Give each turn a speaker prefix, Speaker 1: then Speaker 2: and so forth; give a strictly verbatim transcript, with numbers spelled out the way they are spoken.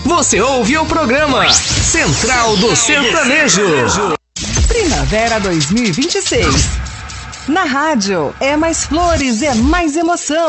Speaker 1: você ouve o programa Central do Sertanejo.
Speaker 2: Primavera dois mil e vinte e seis. Na rádio, é mais flores, é mais emoção.